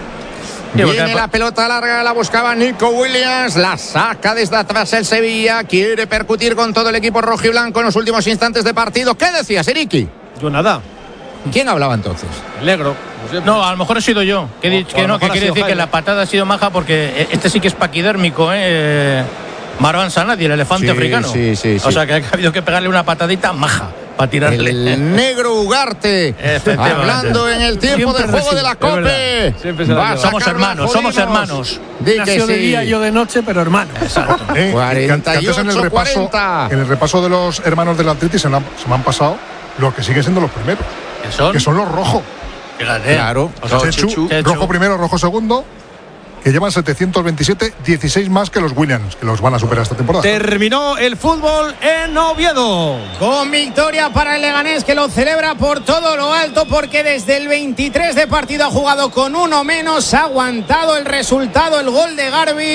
Viene la pelota larga, la buscaba Nico Williams, la saca desde atrás el Sevilla, quiere percutir con todo el equipo rojo y blanco en los últimos instantes de partido. ¿Qué decías, Eriki? Yo nada. ¿Quién hablaba entonces? El negro. No, a lo mejor he sido yo. Que, he dicho O a que lo no, que mejor ha quiere sido decir que Jaime. la patada ha sido maja porque este sí que es paquidérmico, ¿eh? Marwan Sanadi, el elefante Sí, africano. sí, sí, sí. O sea que ha habido que pegarle una patadita maja para tirarle. El negro Ugarte, Efectivamente. hablando en el tiempo Siempre de juego recibe. de la Es Cope. verdad. Siempre se la Va a lleva. Somos sacar la hermanos, somos Jodinos. hermanos. Di que Nació de sí. día, yo de noche, pero hermano. Exacto. Eh, que- que cuarenta y antes en el ocho, repaso, cuarenta. en el repaso de los hermanos del Atleti se, me han- se me han pasado los que siguen siendo los primeros, ¿Qué son? que son los rojos. Fíjate. Claro. O sea, Chechu, Chechu. rojo primero, rojo segundo, que llevan setecientos veintisiete, dieciséis más que los Williams, que los van a superar esta temporada. Terminó el fútbol en Oviedo. Con victoria para el Leganés, que lo celebra por todo lo alto porque desde el veintitrés de partido ha jugado con uno menos, ha aguantado el resultado, el gol de Garbi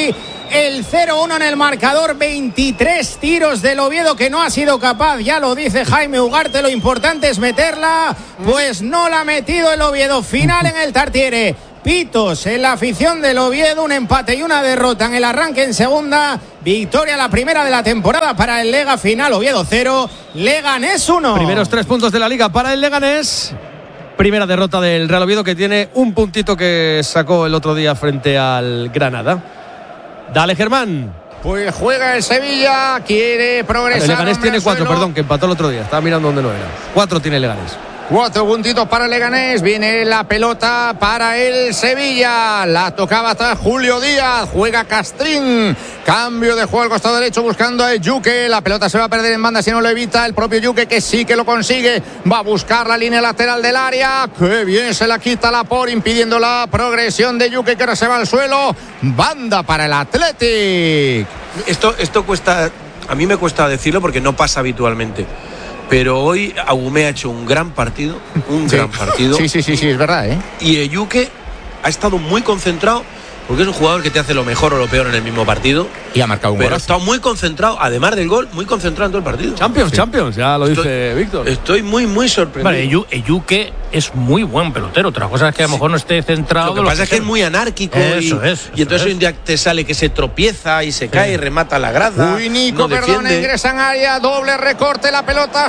el cero uno en el marcador. Veintitrés tiros del Oviedo que no ha sido capaz, ya lo dice Jaime Ugarte, lo importante es meterla, pues no la ha metido el Oviedo. Final en el Tartiere. Pitos en la afición del Oviedo, un empate y una derrota en el arranque en segunda. Victoria la primera de la temporada para el Lega. Final Oviedo cero, Leganés uno. Primeros tres puntos de la Liga para el Leganés. Primera derrota del Real Oviedo, que tiene un puntito que sacó el otro día frente al Granada. Dale, Germán. Pues juega el Sevilla, quiere progresar. El Leganés tiene cuatro, perdón, que empató el otro día. Estaba mirando dónde no era. Cuatro tiene el Leganés. Cuatro puntitos para el Leganés. Viene la pelota para el Sevilla. La tocaba atrás Julio Díaz. Juega Castrín. Cambio de juego al costado derecho buscando a Yuque. La pelota se va a perder en banda si no lo evita el propio Yuque, que sí que lo consigue. Va a buscar la línea lateral del área. Qué bien se la quita Lapor, impidiendo la progresión de Yuque, que ahora se va al suelo. Banda para el Athletic. Esto, esto cuesta, a mí me cuesta decirlo porque no pasa habitualmente. Pero hoy Agumé ha hecho un gran partido, un sí. gran partido. Sí, sí, sí, sí, es verdad, ¿eh? Y Eyuke ha estado muy concentrado, porque es un jugador que te hace lo mejor o lo peor en el mismo partido. Y ha marcado un gol. Pero ha estado muy concentrado, además del gol, muy concentrado en todo el partido. Champions, sí. Champions, ya lo estoy, dice Víctor. Estoy muy, muy sorprendido. Vale, Eyuke es muy buen pelotero. Otra cosa es que a lo mejor no esté centrado. Lo que pasa lo que es que es muy anárquico. Eso y, es. Eso y entonces es. un día te sale que se tropieza y se cae sí. y remata la grada. Uy, Nico, no perdón, defiende. ingresa en área, doble recorte, la pelota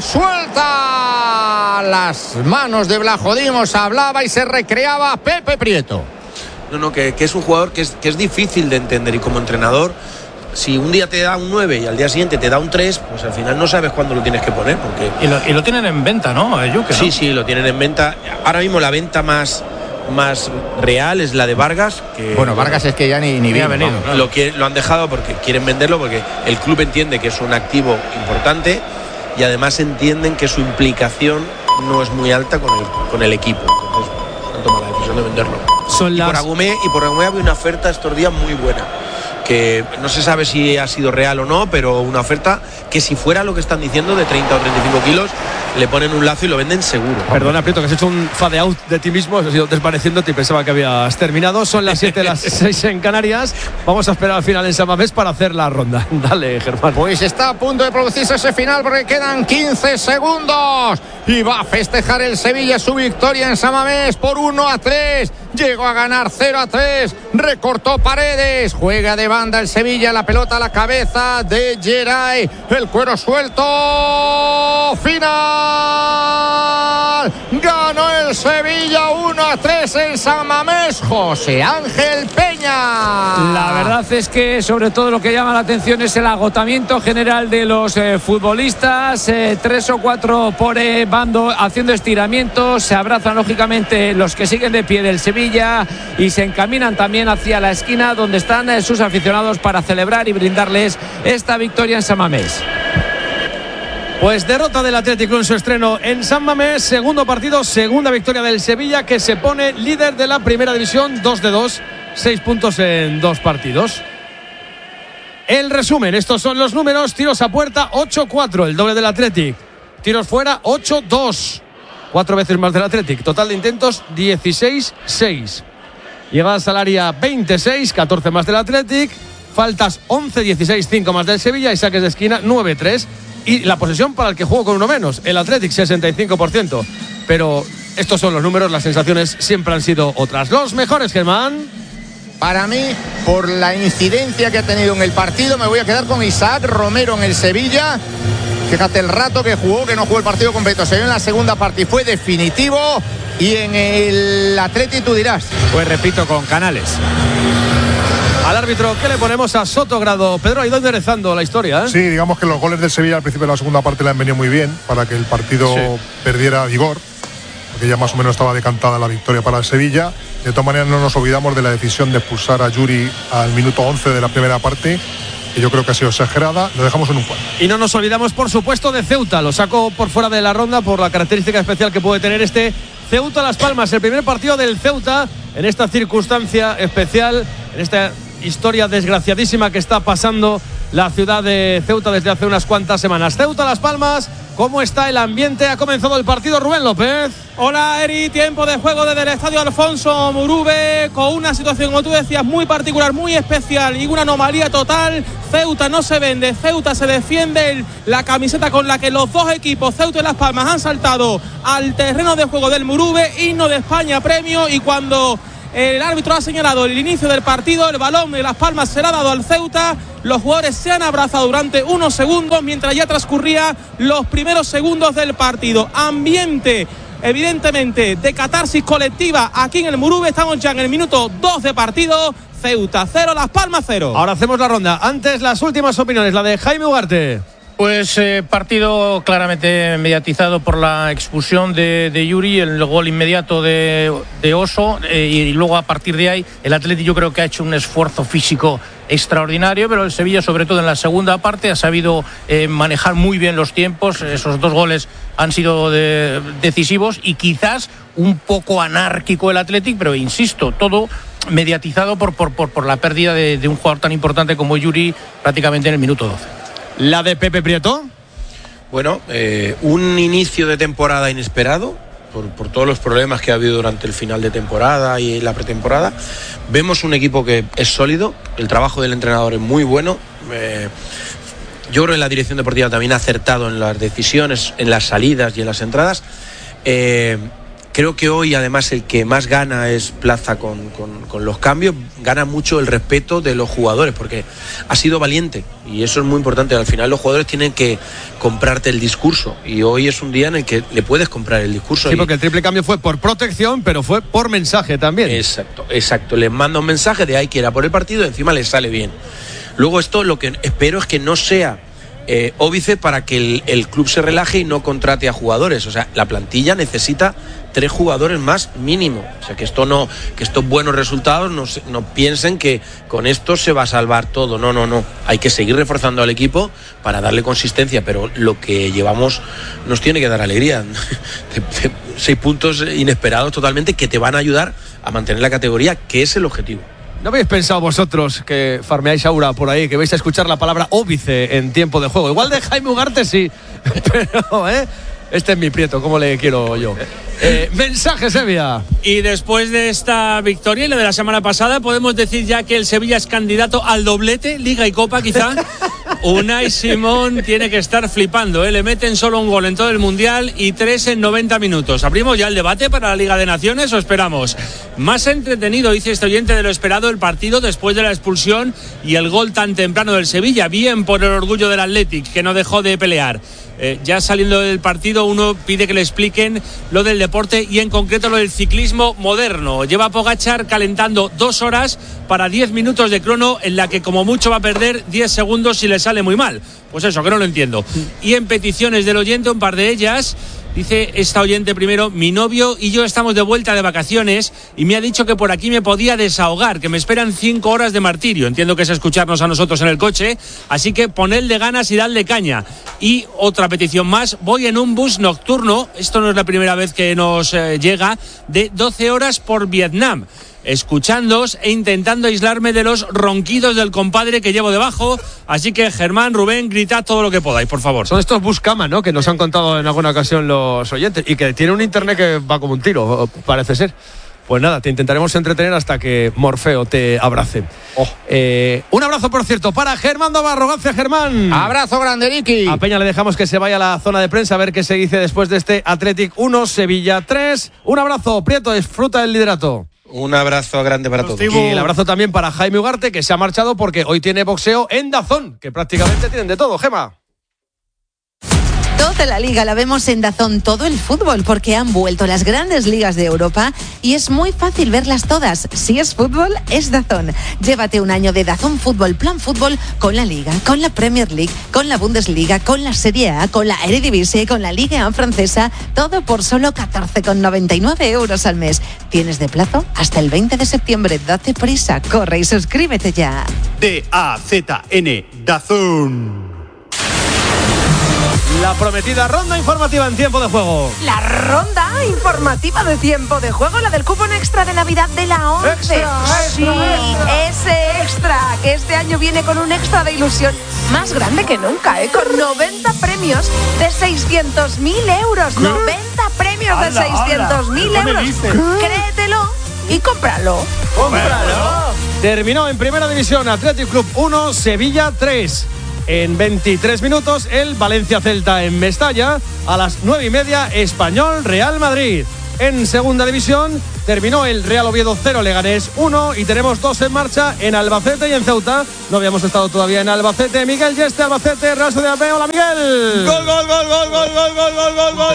suelta. Las manos de Blajodimos, hablaba y se recreaba Pepe Prieto. No, no, que, que es un jugador que es, que es difícil de entender, y como entrenador, si un día te da un nueve y al día siguiente te da un tres, pues al final no sabes cuándo lo tienes que poner. Porque... Y, lo, y lo tienen en venta, ¿no? Yuke, ¿no? Sí, sí, lo tienen en venta. Ahora mismo la venta más, más real es la de Vargas. Que, bueno, Vargas es que ya ni, ni ha venido. No, claro. lo, quiere, lo han dejado porque quieren venderlo, porque el club entiende que es un activo importante y además entienden que su implicación no es muy alta con el, con el equipo. Entonces han tomado la decisión de venderlo. Son y, las... por Agumé, y por Agumé había una oferta estos días muy buena, que no se sabe si ha sido real o no, pero una oferta que, si fuera lo que están diciendo, de treinta o treinta y cinco kilos, le ponen un lazo y lo venden seguro. Perdona, Prieto, que has hecho un fade out de ti mismo, has ido desvaneciéndote y pensaba que habías terminado. Son las siete, las seis en Canarias. Vamos a esperar al final en San Mamés para hacer la ronda. Dale, Germán. Pues está a punto de producirse ese final porque quedan quince segundos y va a festejar el Sevilla su victoria en San Mamés por uno a tres. Llegó a ganar cero a tres, recortó Paredes, juega de banda el Sevilla, la pelota a la cabeza de Geray, el cuero suelto, final, ganó el Sevilla uno a tres en San Mamés, José Ángel Peña. La verdad es que sobre todo lo que llama la atención es el agotamiento general de los eh, futbolistas, eh, tres o cuatro por eh, bando haciendo estiramientos, se abrazan lógicamente los que siguen de pie del Sevilla y se encaminan también hacia la esquina donde están eh, sus aficionados para celebrar y brindarles esta victoria en San Mamés. Pues derrota del Atlético en su estreno en San Mamés, segundo partido, segunda victoria del Sevilla, que se pone líder de la primera división, dos de dos, seis puntos en dos partidos. El resumen, estos son los números: tiros a puerta ocho cuatro, el doble del Atlético, tiros fuera ocho dos, cuatro veces más del Atlético, total de intentos dieciséis seis, llegadas al área veintiséis, catorce más del Atlético, faltas once dieciséis, cinco más del Sevilla y saques de esquina nueve tres. Y la posesión para el que jugó con uno menos, el Athletic, sesenta y cinco por ciento. Pero estos son los números, las sensaciones siempre han sido otras. Los mejores, Germán. Para mí, por la incidencia que ha tenido en el partido, me voy a quedar con Isaac Romero en el Sevilla. Fíjate el rato que jugó, que no jugó el partido completo. Se vio en la segunda parte y fue definitivo. Y en el Athletic tú dirás. Pues repito, con Canales. Al árbitro, ¿qué le ponemos a Sotogrado? Pedro ha ido enderezando la historia, ¿eh? Sí, digamos que los goles del Sevilla al principio de la segunda parte le han venido muy bien para que el partido sí. perdiera vigor, porque ya más o menos estaba decantada la victoria para el Sevilla. De todas maneras, no nos olvidamos de la decisión de expulsar a Yuri al minuto once de la primera parte, que yo creo que ha sido exagerada. Lo dejamos en un cuadro. Y no nos olvidamos, por supuesto, de Ceuta. Lo saco por fuera de la ronda por la característica especial que puede tener este Ceuta Las Palmas, el primer partido del Ceuta en esta circunstancia especial, en esta historia desgraciadísima que está pasando la ciudad de Ceuta desde hace unas cuantas semanas. Ceuta, Las Palmas, ¿cómo está el ambiente? Ha comenzado el partido, Rubén López. Hola, Eri, tiempo de juego desde el estadio Alfonso Murube, con una situación, como tú decías, muy particular, muy especial y una anomalía total. Ceuta no se vende, Ceuta se defiende. La camiseta con la que los dos equipos, Ceuta y Las Palmas, han saltado al terreno de juego del Murube, himno de España, premio, y cuando el árbitro ha señalado el inicio del partido, el balón de Las Palmas será dado al Ceuta. Los jugadores se han abrazado durante unos segundos mientras ya transcurría los primeros segundos del partido. Ambiente, evidentemente, de catarsis colectiva aquí en el Murube. Estamos ya en el minuto dos de partido. Ceuta cero, Las Palmas cero. Ahora hacemos la ronda. Antes, las últimas opiniones, la de Jaime Ugarte. Pues eh, partido claramente mediatizado por la expulsión de, de Yuri, el gol inmediato de, de Oso, eh, y luego a partir de ahí el Atleti yo creo que ha hecho un esfuerzo físico extraordinario, pero el Sevilla, sobre todo en la segunda parte, ha sabido eh, manejar muy bien los tiempos. Esos dos goles han sido de, decisivos y quizás un poco anárquico el Athletic, pero insisto, todo mediatizado por, por, por, por la pérdida de, de un jugador tan importante como Yuri prácticamente en el minuto doce. ¿La de Pepe Prieto? Bueno, eh, un inicio de temporada inesperado por, por todos los problemas que ha habido durante el final de temporada y la pretemporada. Vemos un equipo que es sólido, el trabajo del entrenador es muy bueno. Eh, yo creo que la dirección deportiva también ha acertado en las decisiones, en las salidas y en las entradas. Eh, Creo que hoy, además, el que más gana es Plaza con, con, con los cambios. Gana mucho el respeto de los jugadores, porque ha sido valiente. Y eso es muy importante. Al final los jugadores tienen que comprarte el discurso. Y hoy es un día en el que le puedes comprar el discurso. Sí, y... porque el triple cambio fue por protección, pero fue por mensaje también. Exacto, exacto. Les manda un mensaje de hay que ir a por el partido y encima les sale bien. Luego esto lo que espero es que no sea eh, óbice para que el, el club se relaje y no contrate a jugadores. O sea, la plantilla necesita tres jugadores más mínimo. O sea, que esto no, que estos buenos resultados no, no piensen que con esto se va a salvar todo. No, no, no. Hay que seguir reforzando al equipo para darle consistencia, pero lo que llevamos nos tiene que dar alegría. Seis puntos inesperados totalmente que te van a ayudar a mantener la categoría, que es el objetivo. ¿No habéis pensado vosotros que farmeáis aura por ahí, que vais a escuchar la palabra óbice en tiempo de juego? Igual de Jaime Ugarte sí, pero ¿eh? Este es mi Prieto, como le quiero yo. Eh, mensaje, Sevilla. Y después de esta victoria y la de la semana pasada, podemos decir ya que el Sevilla es candidato al doblete, Liga y Copa quizá. Unai Simón tiene que estar flipando, ¿eh? Le meten solo un gol en todo el Mundial y tres en noventa minutos. ¿Abrimos ya el debate para la Liga de Naciones o esperamos? Más entretenido, dice este oyente, de lo esperado el partido después de la expulsión y el gol tan temprano del Sevilla. Bien por el orgullo del Athletic, que no dejó de pelear. Eh, ya saliendo del partido, uno pide que le expliquen lo del deporte y en concreto lo del ciclismo moderno. Lleva Pogačar calentando dos horas para diez minutos de crono, en la que como mucho va a perder diez segundos si le sale muy mal. Pues eso, que no lo entiendo. Y en peticiones del oyente, un par de ellas. Dice esta oyente primero: mi novio y yo estamos de vuelta de vacaciones y me ha dicho que por aquí me podía desahogar, que me esperan cinco horas de martirio. Entiendo que es escucharnos a nosotros en el coche, así que ponedle ganas y dadle caña. Y otra petición más: voy en un bus nocturno, esto no es la primera vez que nos eh, llega, de doce horas por Vietnam, escuchándoos e intentando aislarme de los ronquidos del compadre que llevo debajo. Así que Germán, Rubén, gritad todo lo que podáis, por favor. Son estos Buscama, ¿no?, que nos han contado en alguna ocasión los oyentes y que tiene un internet que va como un tiro, parece ser. Pues nada, te intentaremos entretener hasta que Morfeo te abrace. Oh. Eh, un abrazo, por cierto, para Germán Navarro. Gracias, Germán. Abrazo grande, Ricky. A Peña le dejamos que se vaya a la zona de prensa a ver qué se dice después de este Athletic uno, Sevilla tres. Un abrazo, Prieto, disfruta del liderato. Un abrazo grande para todos. Y el abrazo también para Jaime Ugarte, que se ha marchado porque hoy tiene boxeo en DAZN, que prácticamente tienen de todo. Gema. Toda la liga la vemos en DAZN, todo el fútbol, porque han vuelto las grandes ligas de Europa y es muy fácil verlas todas. Si es fútbol, es DAZN. Llévate un año de DAZN Fútbol, Plan Fútbol, con la Liga, con la Premier League, con la Bundesliga, con la Serie A, con la Eredivisie, con la Liga francesa, todo por solo catorce con noventa y nueve euros al mes. Tienes de plazo hasta el veinte de septiembre. Date prisa, corre y suscríbete ya. D A Z N, DAZN. La prometida ronda informativa en tiempo de juego. La ronda informativa de tiempo de juego, la del cupón extra de Navidad de la once. Extra, sí, extra, ese extra, que este año viene con un extra de ilusión más grande que nunca, ¿eh? Con noventa premios de seiscientos mil euros. ¿Qué? noventa premios de seiscientos mil euros. Créetelo y cómpralo. ¡Cómpralo! Terminó en Primera División Athletic Club uno, Sevilla tres. En veintitrés minutos, el Valencia-Celta en Mestalla. A las nueve y media, Español-Real Madrid. En Segunda División, terminó el Real Oviedo cero, Leganés uno. Y tenemos dos en marcha en Albacete y en Ceuta. No habíamos estado todavía en Albacete. Miguel Yeste, Albacete, Real Sociedad B. Hola, Miguel. Gol, gol, gol, gol, gol, gol, gol, gol, gol, gol.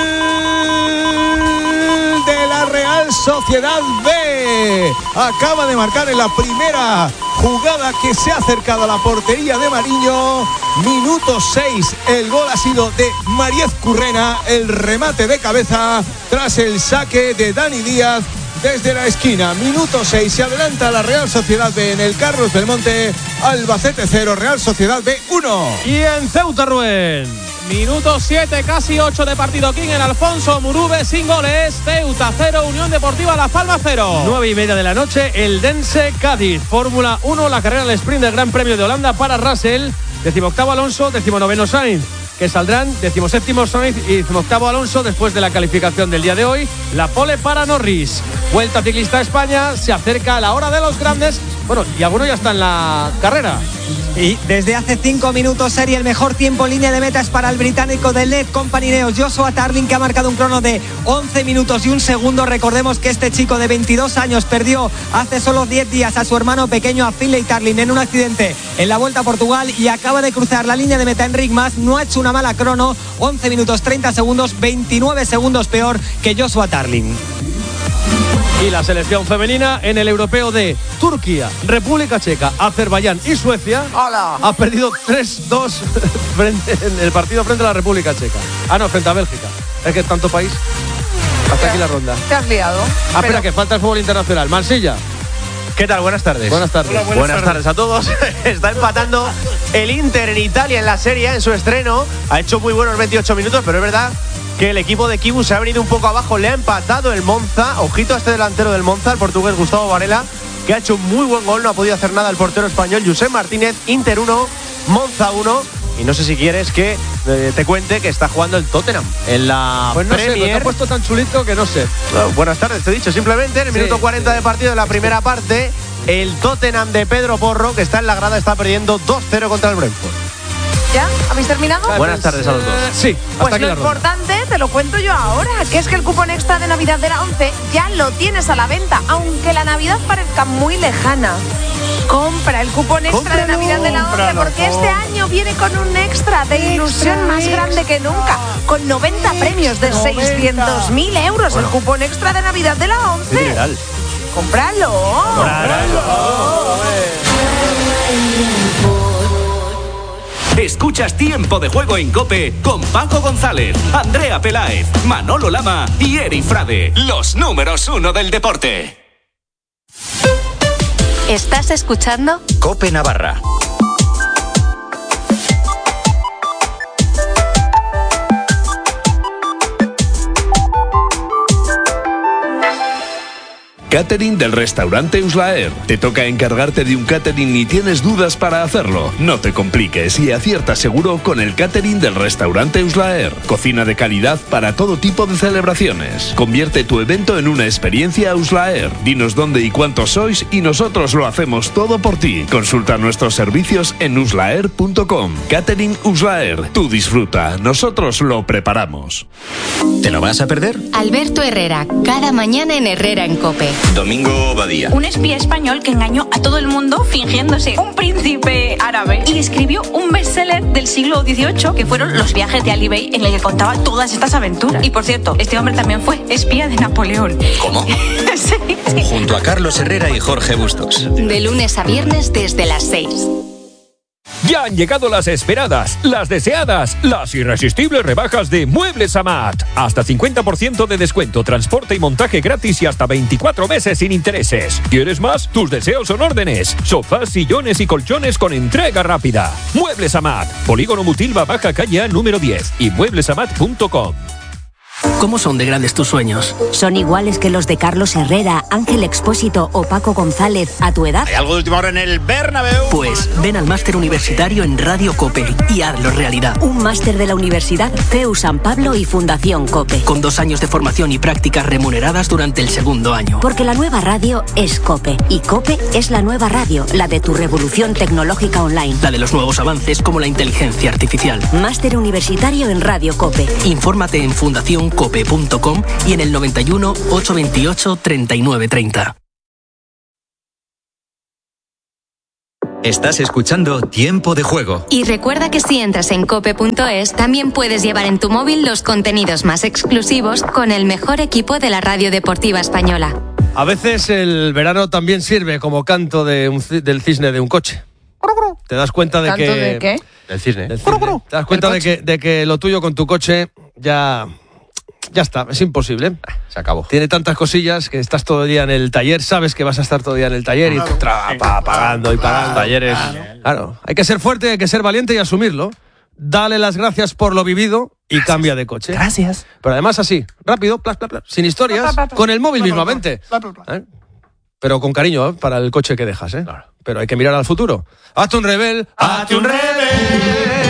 De la Real Sociedad B. Acaba de marcar en la primera jugada que se ha acercado a la portería de Mariño. Minuto seis. El gol ha sido de Mariez Currena. El remate de cabeza tras el saque de Dani Díaz desde la esquina. Minuto seis. Se adelanta la Real Sociedad B en el Carlos Belmonte. Albacete cero, Real Sociedad B uno. Y en Ceuta, Rubén. Minuto siete, casi ocho de partido. King en Alfonso Murube sin goles. Ceuta cero, Unión Deportiva Las Palmas cero. Nueve y media de la noche, el Dense Cádiz. Fórmula uno, la carrera del sprint del Gran Premio de Holanda para Russell. Decimoctavo Alonso, decimonoveno Sainz, que saldrán decimoséptimo Sainz y decimoctavo Alonso después de la calificación del día de hoy. La pole para Norris. Vuelta Ciclista a España, se acerca la hora de los grandes. Bueno, y alguno ya está en la carrera. Y desde hace cinco minutos sería el mejor tiempo en línea de meta es para el británico de Led Company Neos, Joshua Tarling, que ha marcado un crono de once minutos y un segundo. Recordemos que este chico de veintidós años perdió hace solo diez días a su hermano pequeño, a Finlay Tarling, en un accidente en la Vuelta a Portugal y acaba de cruzar la línea de meta en Rigmas. No ha hecho una mala crono, once minutos treinta segundos, veintinueve segundos peor que Joshua Tarling. Y la selección femenina en el europeo de Turquía, República Checa, Azerbaiyán y Suecia. Hola. Ha perdido tres dos en el partido frente a la República Checa. Ah, no, frente a Bélgica. Es que es tanto país. Hasta aquí la ronda. Te has liado. Ah, pero... espera, que falta el fútbol internacional. Mansilla. ¿Qué tal? Buenas tardes. Buenas tardes. Hola, buenas, buenas tardes. tardes a todos. Está empatando el Inter en Italia en la Serie en su estreno. Ha hecho muy buenos veintiocho minutos, pero es verdad que el equipo de Kibu se ha venido un poco abajo. Le ha empatado el Monza. Ojito a este delantero del Monza, el portugués Gustavo Varela, que ha hecho un muy buen gol. No ha podido hacer nada el portero español Josep Martínez. Inter uno, Monza uno. Y no sé si quieres que eh, te cuente que está jugando el Tottenham en la pues no Premier. Sé, te ha puesto tan chulito que no sé. Bueno, buenas tardes, te he dicho. Simplemente en el sí, minuto cuarenta de partido de la primera sí. parte, el Tottenham de Pedro Porro, que está en la grada, está perdiendo dos cero contra el Brentford. ¿Ya? ¿Habéis terminado? Buenas tardes a los dos. Sí, pues hasta aquí lo la importante te lo cuento yo ahora, que es que el cupón extra de Navidad de la once ya lo tienes a la venta, aunque la Navidad parezca muy lejana. Compra el cupón extra cómpralo, de Navidad de la once, porque este año viene con un extra de ilusión extra, más grande extra, que nunca, con noventa extra, premios de seiscientos mil euros. Bueno. El cupón extra de Navidad de la once. General. ¡Cómpralo! ¡Cómpralo! Escuchas Tiempo de Juego en COPE con Paco González, Andrea Peláez, Manolo Lama y Eri Frade, los números uno del deporte. ¿Estás escuchando? COPE Navarra. Catering del restaurante Uslaer. ¿Te toca encargarte de un catering y tienes dudas para hacerlo? No te compliques y acierta seguro con el catering del restaurante Uslaer. Cocina de calidad para todo tipo de celebraciones. Convierte tu evento en una experiencia Uslaer. Dinos dónde y cuántos sois y nosotros lo hacemos todo por ti. Consulta nuestros servicios en uslaer punto com. Catering Uslaer. Tú disfruta, nosotros lo preparamos. ¿Te lo vas a perder? Alberto Herrera, cada mañana en Herrera en COPE. Domingo Badía. Un espía español que engañó a todo el mundo fingiéndose un príncipe árabe y escribió un bestseller del siglo dieciocho que fueron Los viajes de Ali Bey, en el que contaba todas estas aventuras. Y por cierto, este hombre también fue espía de Napoleón. ¿Cómo? Sí, sí. Junto a Carlos Herrera y Jorge Bustos. De lunes a viernes desde las seis. Ya han llegado las esperadas, las deseadas, las irresistibles rebajas de Muebles Amat. Hasta cincuenta por ciento de descuento, transporte y montaje gratis y hasta veinticuatro meses sin intereses. ¿Quieres más? Tus deseos son órdenes. Sofás, sillones y colchones con entrega rápida. Muebles Amat, Polígono Mutilva, Baja Calle A número diez y mueblesamat punto com. ¿Cómo son de grandes tus sueños? ¿Son iguales que los de Carlos Herrera, Ángel Expósito o Paco González a tu edad? ¿Hay algo de última hora en el Bernabéu? Pues ven al máster universitario en Radio COPE y hazlo realidad. Un máster de la Universidad C E U San Pablo y Fundación COPE. Con dos años de formación y prácticas remuneradas durante el segundo año. Porque la nueva radio es COPE. Y COPE es la nueva radio, la de tu revolución tecnológica online. La de los nuevos avances como la inteligencia artificial. Máster universitario en Radio COPE. Infórmate en fundación cope punto com y en el noventa y uno, ochocientos veintiocho, treinta y nueve treinta. Estás escuchando Tiempo de Juego. Y recuerda que si entras en cope punto es, también puedes llevar en tu móvil los contenidos más exclusivos con el mejor equipo de la radio deportiva española. A veces el verano también sirve como canto de un, del cisne de un coche. Te das cuenta de ¿Canto que... de qué? Del cisne. Del cisne. Te das cuenta de que, de que lo tuyo con tu coche ya... Ya está, es imposible. Se acabó. Tiene tantas cosillas que estás todo el día en el taller, sabes que vas a estar todo el día en el taller y tra, pa, pagando y pagando. Talleres. Claro, hay que ser fuerte, hay que ser valiente y asumirlo. Dale las gracias por lo vivido y gracias. Cambia de coche. Gracias. Pero además así, rápido, plas, plas, plas, sin historias, con el móvil mismamente. ¿Eh? Pero con cariño, ¿eh? Para el coche que dejas, ¿eh? Claro. Pero hay que mirar al futuro. Hazte un Rebel, hazte un Rebel.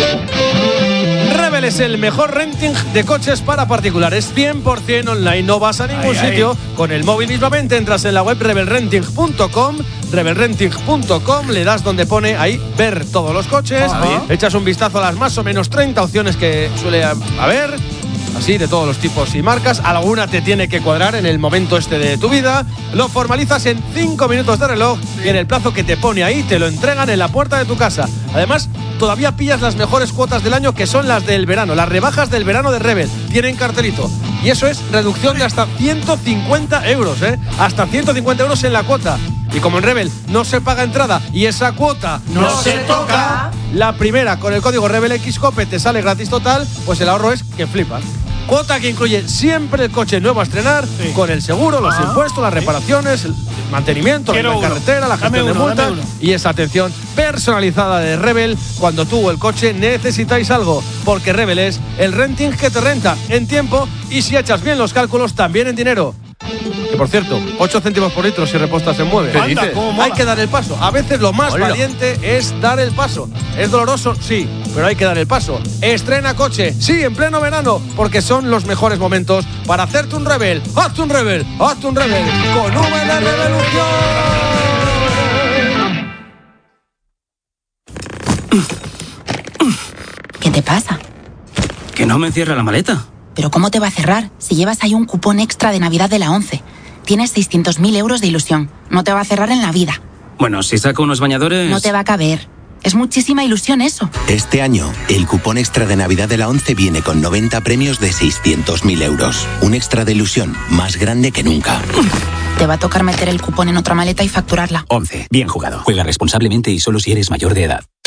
Rebel es el mejor renting de coches para particulares, cien por ciento online, no vas a ningún ay, sitio, ay. Con el móvil mismamente entras en la web rebel renting punto com, rebel renting punto com, le das donde pone ahí ver todos los coches, uh-huh. Echas un vistazo a las más o menos treinta opciones que suele haber, así de todos los tipos y marcas, alguna te tiene que cuadrar en el momento este de tu vida, lo formalizas en cinco minutos de reloj y en el plazo que te pone ahí te lo entregan en la puerta de tu casa. Además, todavía pillas las mejores cuotas del año que son las del verano, las rebajas del verano de Rebel, tienen cartelito. Y eso es reducción de hasta ciento cincuenta euros, ¿eh? Hasta ciento cincuenta euros en la cuota. Y como en Rebel no se paga entrada y esa cuota no, no se toca, la primera con el código RebelXCOPE te sale gratis total, pues el ahorro es que flipas. Cuota que incluye siempre el coche nuevo a estrenar, sí. Con el seguro, los ah, impuestos, las reparaciones, el mantenimiento, la carretera, la gestión uno, de multas y esa atención personalizada de Rebel cuando tú o el coche necesitáis algo, porque Rebel es el renting que te renta en tiempo y si echas bien los cálculos también en dinero. Que por cierto, ocho céntimos por litro si repostas en mueve. ¿Qué dices? Hay que dar el paso. A veces lo más Hola. valiente es dar el paso. ¿Es doloroso? Sí, pero hay que dar el paso. Estrena coche, sí, en pleno verano, porque son los mejores momentos para hacerte un Rebel. Hazte un Rebel, hazte un Rebel con V de Revolución. ¿Qué te pasa? Que no me cierra la maleta. ¿Pero cómo te va a cerrar si llevas ahí un cupón extra de Navidad de la ONCE? Tienes seiscientos mil euros de ilusión. No te va a cerrar en la vida. Bueno, si saco unos bañadores... No te va a caber. Es muchísima ilusión eso. Este año, el cupón extra de Navidad de la ONCE viene con noventa premios de seiscientos mil euros. Un extra de ilusión más grande que nunca. Te va a tocar meter el cupón en otra maleta y facturarla. ONCE. Bien jugado. Juega responsablemente y solo si eres mayor de edad.